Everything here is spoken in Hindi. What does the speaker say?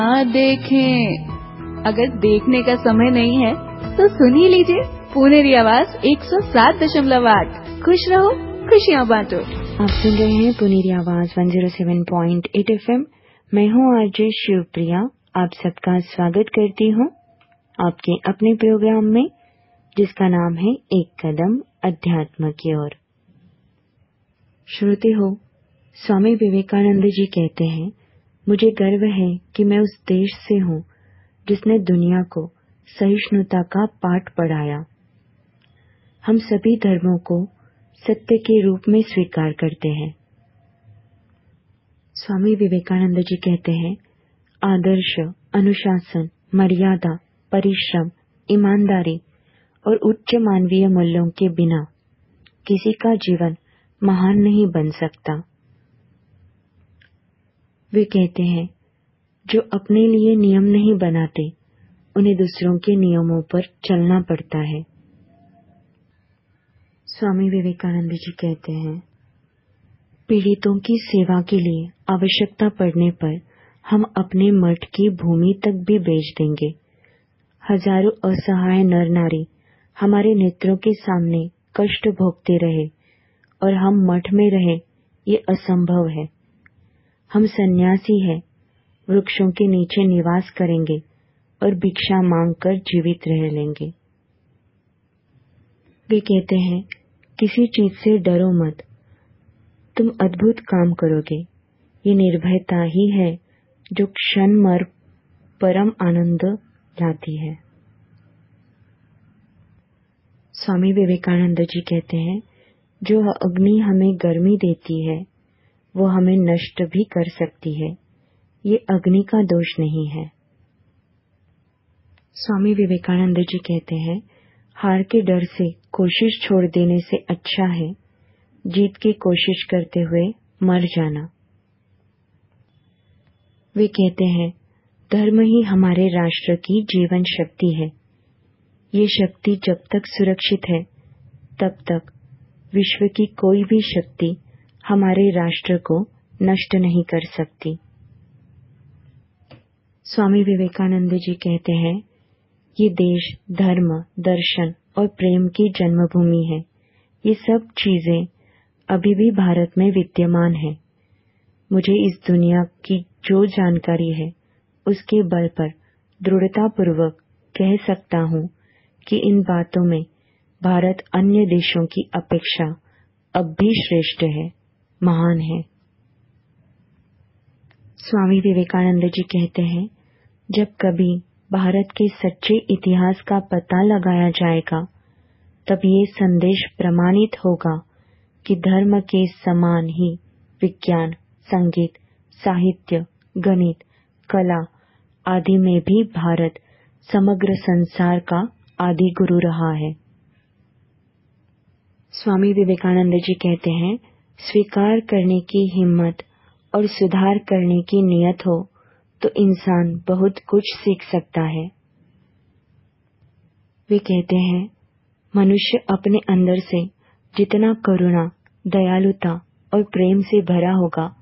देखें। अगर देखने का समय नहीं है तो सुन ही लीजिए पुनेरी आवाज 107.8। खुश रहो, खुशियाँ बांटो। आप सुन रहे हैं पुनेरी आवाज 107.8 FM। मैं हूँ आरजे शिवप्रिया। आप सबका स्वागत करती हूँ आपके अपने प्रोग्राम में, जिसका नाम है एक कदम अध्यात्म की ओर। श्रोते हो, स्वामी विवेकानंद जी कहते हैं, मुझे गर्व है कि मैं उस देश से हूँ जिसने दुनिया को सहिष्णुता का पाठ पढ़ाया। हम सभी धर्मों को सत्य के रूप में स्वीकार करते हैं। स्वामी विवेकानंद जी कहते हैं, आदर्श, अनुशासन, मर्यादा, परिश्रम, ईमानदारी और उच्च मानवीय मूल्यों के बिना किसी का जीवन महान नहीं बन सकता। वे कहते हैं, जो अपने लिए नियम नहीं बनाते, उन्हें दूसरों के नियमों पर चलना पड़ता है। स्वामी विवेकानंद जी कहते हैं, पीड़ितों की सेवा के लिए आवश्यकता पड़ने पर हम अपने मठ की भूमि तक भी बेच देंगे। हजारों असहाय नर नारी हमारे नेत्रों के सामने कष्ट भोगते रहे और हम मठ में रहे, ये असंभव है। हम सन्यासी हैं, वृक्षों के नीचे निवास करेंगे और भिक्षा मांगकर जीवित रह लेंगे। वे कहते हैं, किसी चीज से डरो मत, तुम अद्भुत काम करोगे। ये निर्भयता ही है जो क्षण मर परम आनंद लाती है। स्वामी विवेकानंद जी कहते हैं, जो अग्नि हमें गर्मी देती है वो हमें नष्ट भी कर सकती है। ये अग्नि का दोष नहीं है। स्वामी विवेकानंद जी कहते हैं, हार के डर से कोशिश छोड़ देने से अच्छा है जीत की कोशिश करते हुए मर जाना। वे कहते हैं, धर्म ही हमारे राष्ट्र की जीवन शक्ति है। ये शक्ति जब तक सुरक्षित है, तब तक विश्व की कोई भी शक्ति हमारे राष्ट्र को नष्ट नहीं कर सकती। स्वामी विवेकानंद जी कहते हैं, ये देश धर्म, दर्शन और प्रेम की जन्मभूमि है। ये सब चीजें अभी भी भारत में विद्यमान है। मुझे इस दुनिया की जो जानकारी है, उसके बल पर दृढ़तापूर्वक कह सकता हूँ कि इन बातों में भारत अन्य देशों की अपेक्षा अब भी श्रेष्ठ है, महान है। स्वामी विवेकानंद जी कहते हैं, जब कभी भारत के सच्चे इतिहास का पता लगाया जाएगा, तब ये संदेश प्रमाणित होगा कि धर्म के समान ही विज्ञान, संगीत, साहित्य, गणित, कला आदि में भी भारत समग्र संसार का आदि गुरु रहा है। स्वामी विवेकानंद जी कहते हैं, स्वीकार करने की हिम्मत और सुधार करने की नियत हो तो इंसान बहुत कुछ सीख सकता है। वे कहते हैं, मनुष्य अपने अंदर से जितना करुणा, दयालुता और प्रेम से भरा होगा,